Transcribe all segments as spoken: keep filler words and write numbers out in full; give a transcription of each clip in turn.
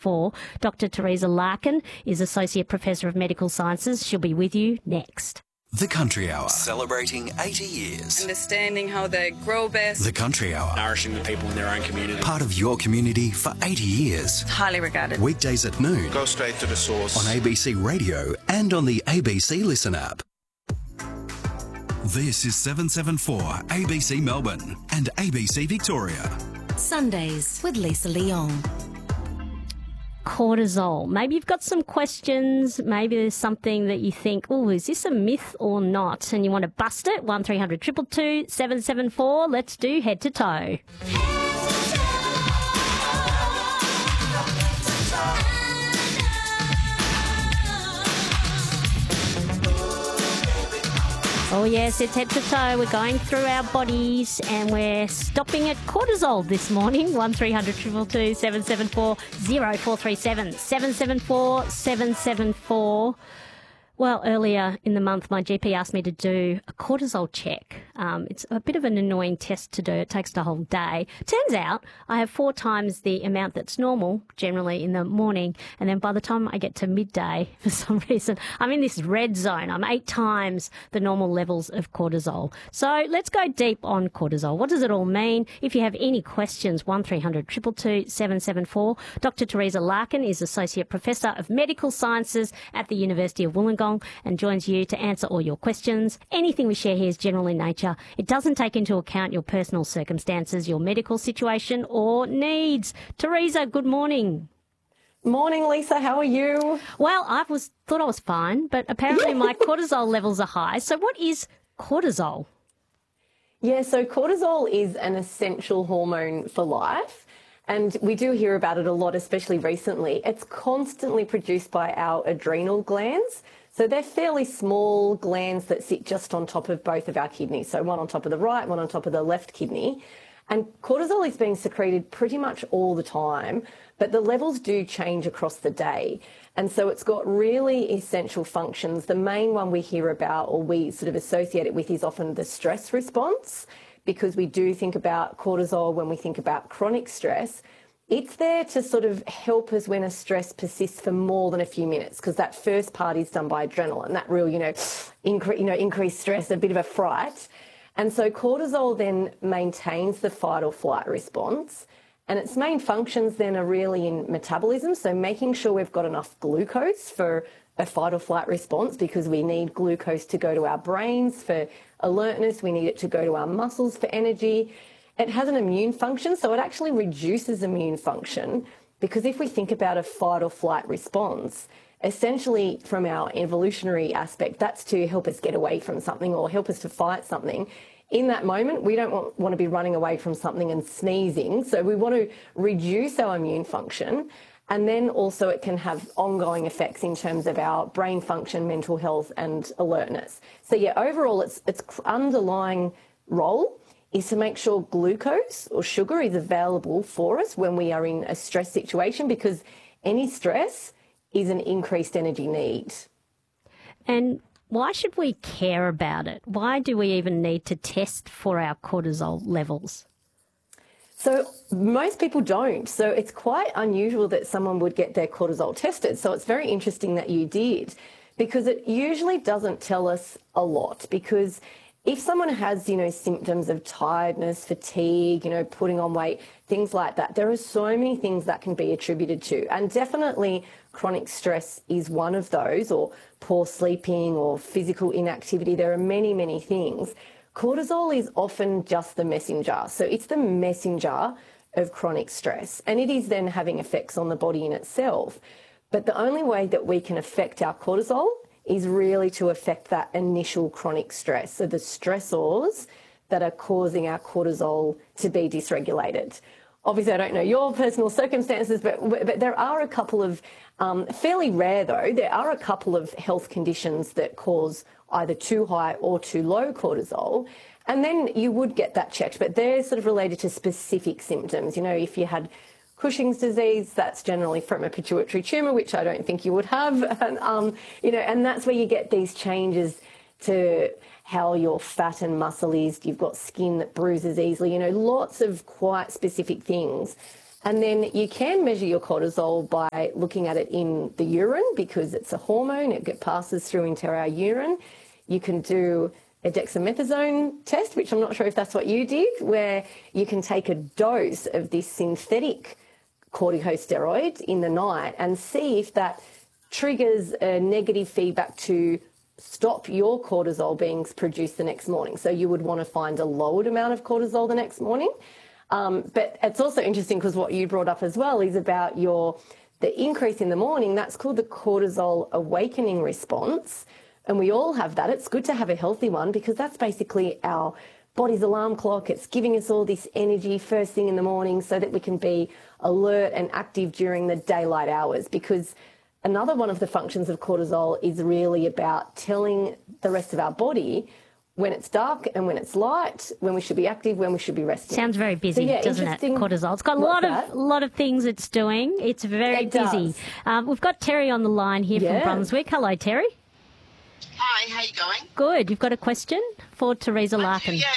four. Doctor Teresa Larkin is Associate Professor of Medical Sciences. She'll be with you next. The Country Hour, celebrating eighty years. Understanding how they grow best. The Country Hour, nourishing the people in their own community. Part of your community for eighty years. Highly regarded. Weekdays at noon. Go straight to the source. On A B C Radio and on the A B C Listen app. This is seven seventy-four A B C Melbourne and A B C Victoria. Sundays with Lisa Leong. Cortisol. Maybe you've got some questions. Maybe there's something that you think, oh, is this a myth or not? And you want to bust it. one three hundred two two two seven seven four. Let's do head to toe. Oh yes, it's head to toe. We're going through our bodies and we're stopping at cortisol this morning. one three hundred two two two seven seven four zero four three seven seven seven four seven seven four. Well, earlier in the month, my G P asked me to do a cortisol check. Um, it's a bit of an annoying test to do. It takes the whole day. Turns out I have four times the amount that's normal, generally in the morning, and then by the time I get to midday, for some reason, I'm in this red zone. I'm eight times the normal levels of cortisol. So let's go deep on cortisol. What does it all mean? If you have any questions, one three hundred two two two seven seven four. Doctor Teresa Larkin is Associate Professor of Medical Sciences at the University of Wollongong and joins you to answer all your questions. Anything we share here is general in nature. It doesn't take into account your personal circumstances, your medical situation or needs. Teresa, good morning. Morning, Lisa. How are you? Well, I was thought I was fine, but apparently my cortisol levels are high. So what is cortisol? Yeah, so cortisol is an essential hormone for life. And we do hear about it a lot, especially recently. It's constantly produced by our adrenal glands. So they're fairly small glands that sit just on top of both of our kidneys. So one on top of the right, one on top of the left kidney. And cortisol is being secreted pretty much all the time, but the levels do change across the day. And so it's got really essential functions. The main one we hear about or we sort of associate it with is often the stress response, because we do think about cortisol when we think about chronic stress. It's there to sort of help us when a stress persists for more than a few minutes, because that first part is done by adrenaline, that real, you know, incre- you know, increased stress, a bit of a fright. And so cortisol then maintains the fight or flight response. And its main functions then are really in metabolism, so making sure we've got enough glucose for a fight or flight response, because we need glucose to go to our brains for alertness, we need it to go to our muscles for energy. It has an immune function, so it actually reduces immune function, because if we think about a fight or flight response, essentially from our evolutionary aspect, that's to help us get away from something or help us to fight something. In that moment, we don't want, want to be running away from something and sneezing, so we want to reduce our immune function. And then also it can have ongoing effects in terms of our brain function, mental health and alertness. So yeah, overall its its underlying role is to make sure glucose or sugar is available for us when we are in a stress situation, because any stress is an increased energy need. And why should we care about it? Why do we even need to test for our cortisol levels? So most people don't. So it's quite unusual that someone would get their cortisol tested. So it's very interesting that you did, because it usually doesn't tell us a lot. Because if someone has, you know, symptoms of tiredness, fatigue, you know, putting on weight, things like that, there are so many things that can be attributed to. And definitely chronic stress is one of those, or poor sleeping or physical inactivity. There are many, many things. Cortisol is often just the messenger. So it's the messenger of chronic stress, and it is then having effects on the body in itself. But the only way that we can affect our cortisol is really to affect that initial chronic stress, so the stressors that are causing our cortisol to be dysregulated. Obviously, I don't know your personal circumstances, but, but there are a couple of, um, fairly rare though, there are a couple of health conditions that cause either too high or too low cortisol. And then you would get that checked, but they're sort of related to specific symptoms. You know, if you had Cushing's disease, that's generally from a pituitary tumour, which I don't think you would have. And, um, you know, and that's where you get these changes to how your fat and muscle is. You've got skin that bruises easily, you know, lots of quite specific things. And then you can measure your cortisol by looking at it in the urine because it's a hormone. It passes through into our urine. You can do a dexamethasone test, which I'm not sure if that's what you did, where you can take a dose of this synthetic corticosteroid in the night and see if that triggers a negative feedback to stop your cortisol being produced the next morning. So you would want to find a lowered amount of cortisol the next morning. Um, but it's also interesting because what you brought up as well is about your the increase in the morning. That's called the cortisol awakening response. And we all have that. It's good to have a healthy one because that's basically our body's alarm clock. It's giving us all this energy first thing in the morning so that we can be alert and active during the daylight hours, because another one of the functions of cortisol is really about telling the rest of our body when it's dark and when it's light, when we should be active, when we should be resting. Sounds very busy, so, yeah, doesn't it, cortisol? It's got a lot that? of lot of things it's doing. It's very it busy. Um, we've got Terry on the line here yeah. from Brunswick. Hello, Terry. Hi, how you going? Good. You've got a question for Teresa Larkin. Yeah.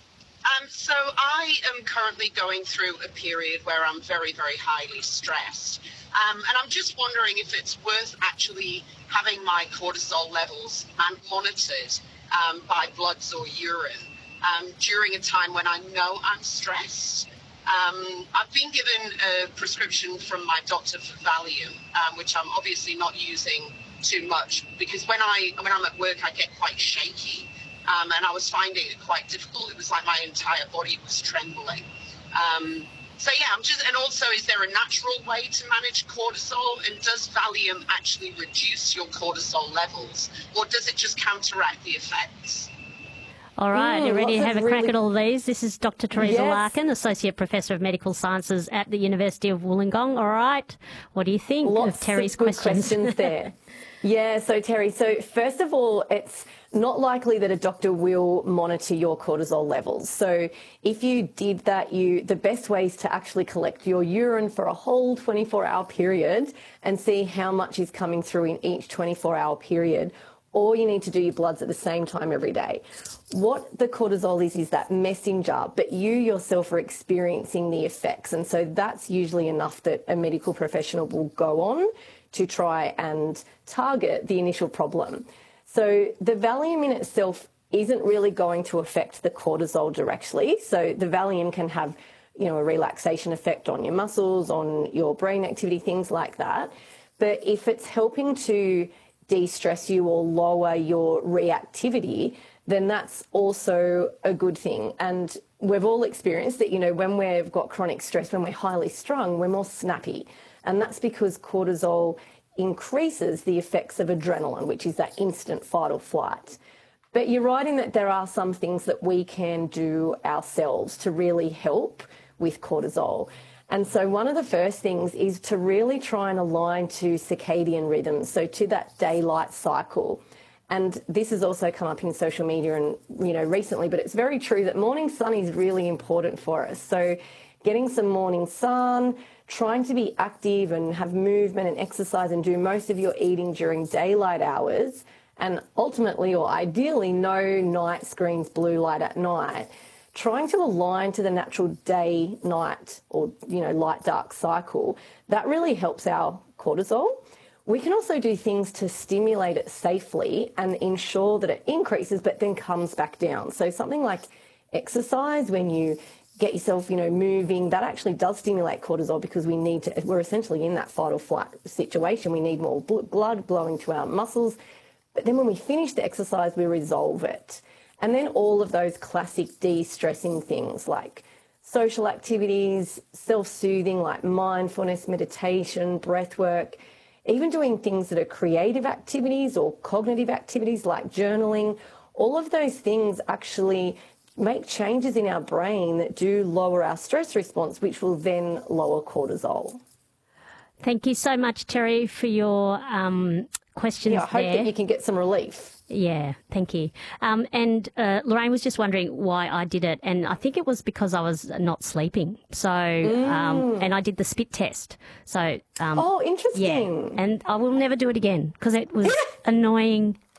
Um, so I am currently going through a period where I'm very, very highly stressed. Um, and I'm just wondering if it's worth actually having my cortisol levels monitored um, by bloods or urine um, during a time when I know I'm stressed. Um, I've been given a prescription from my doctor for Valium, um, which I'm obviously not using too much because when I when I'm at work I get quite shaky, um, and I was finding it quite difficult. It was like my entire body was trembling. Um, so yeah, I'm just and also, is there a natural way to manage cortisol? And does Valium actually reduce your cortisol levels, or does it just counteract the effects? All right, Mm, you ready to lots have of a crack really- at all these? This is Doctor Teresa Yes. Larkin, Associate Professor of Medical Sciences at the University of Wollongong. All right, what do you think Lots of Terry's of good questions? questions there. Yeah, so Terry, so first of all, it's not likely that a doctor will monitor your cortisol levels. So if you did that, you the best way is to actually collect your urine for a whole twenty-four hour period and see how much is coming through in each twenty-four hour period. Or you need to do your bloods at the same time every day. What the cortisol is, is that messenger, but you yourself are experiencing the effects. And so that's usually enough that a medical professional will go on to try and target the initial problem. So the Valium in itself isn't really going to affect the cortisol directly. So the Valium can have, you know, a relaxation effect on your muscles, on your brain activity, things like that. But if it's helping to de-stress you or lower your reactivity, then that's also a good thing. And we've all experienced that, you know, when we've got chronic stress, when we're highly strung, we're more snappy. And that's because cortisol increases the effects of adrenaline, which is that instant fight or flight. But you're right in that there are some things that we can do ourselves to really help with cortisol. And so one of the first things is to really try and align to circadian rhythms, so to that daylight cycle. And this has also come up in social media and, you know, recently, but it's very true that morning sun is really important for us. So getting some morning sun, trying to be active and have movement and exercise and do most of your eating during daylight hours, and ultimately or ideally no night screens, blue light at night. Trying to align to the natural day-night or, you know, light-dark cycle, that really helps our cortisol. We can also do things to stimulate it safely and ensure that it increases but then comes back down. So something like exercise, when you get yourself, you know, moving, that actually does stimulate cortisol because we need to, we're essentially in that fight or flight situation. We need more blood flowing to our muscles. But then when we finish the exercise, we resolve it. And then all of those classic de-stressing things like social activities, self-soothing like mindfulness, meditation, breath work, even doing things that are creative activities or cognitive activities like journaling, all of those things actually make changes in our brain that do lower our stress response, which will then lower cortisol. Thank you so much, Terry, for your um, questions Yeah, I hope there. that you can get some relief. Yeah, thank you. Um, and uh, Lorraine was just wondering why I did it, and I think it was because I was not sleeping. So, mm. um, and I did the spit test. So, um, oh, interesting. Yeah, and I will never do it again because it was annoying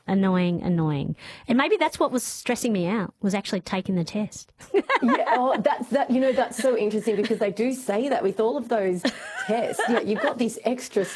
annoying, annoying. And maybe that's what was stressing me out, was actually taking the test. Yeah, oh, that's that. You know, that's so interesting because they do say that with all of those tests, you know, you've got this extra